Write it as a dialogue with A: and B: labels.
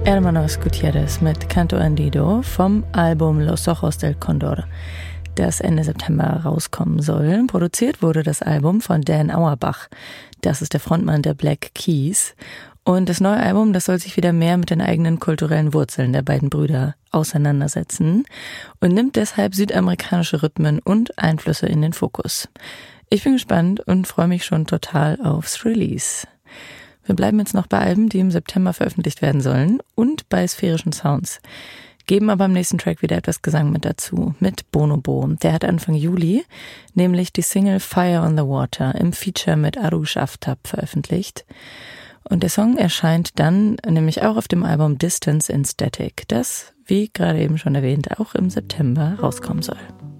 A: Hermanos Gutierrez mit Canto Andido vom Album Los Ojos del Condor, das Ende September rauskommen soll. Produziert wurde das Album von Dan Auerbach. Das ist der Frontmann der Black Keys. Und das neue Album, das soll sich wieder mehr mit den eigenen kulturellen Wurzeln der beiden Brüder auseinandersetzen und nimmt deshalb südamerikanische Rhythmen und Einflüsse in den Fokus. Ich bin gespannt und freue mich schon total aufs Release. Wir bleiben jetzt noch bei Alben, die im September veröffentlicht werden sollen und bei sphärischen Sounds. Geben aber am nächsten Track wieder etwas Gesang mit dazu, mit Bonobo. Der hat Anfang Juli nämlich die Single Fire on the Water im Feature mit Arush Aftab veröffentlicht. Und der Song erscheint dann nämlich auch auf dem Album Distance in Static, das, wie gerade eben schon erwähnt, auch im September rauskommen soll.